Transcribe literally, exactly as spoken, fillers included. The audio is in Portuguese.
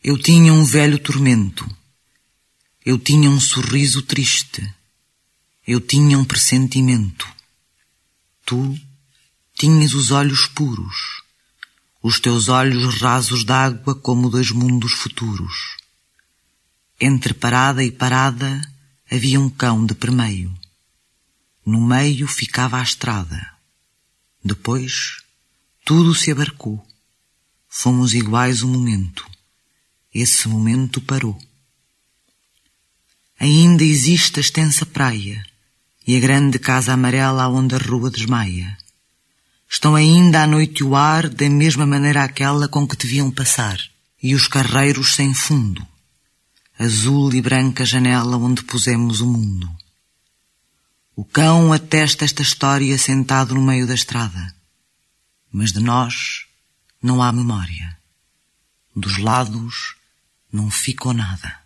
Eu tinha um velho tormento. Eu tinha um sorriso triste. Eu tinha um pressentimento. Tu tinhas os olhos puros, os teus olhos rasos d'água como dois mundos futuros. Entre parada e parada havia um cão de permeio. No meio ficava a estrada. Depois tudo se abarcou. Fomos iguais um momento. Esse momento parou. Ainda existe a extensa praia e a grande casa amarela onde a rua desmaia. Estão ainda à noite e o ar da mesma maneira aquela com que te viam passar, e os carreiros sem fundo, azul e branca janela onde pusemos o mundo. O cão atesta esta história sentado no meio da estrada, mas de nós não há memória. Dos lados não ficou nada.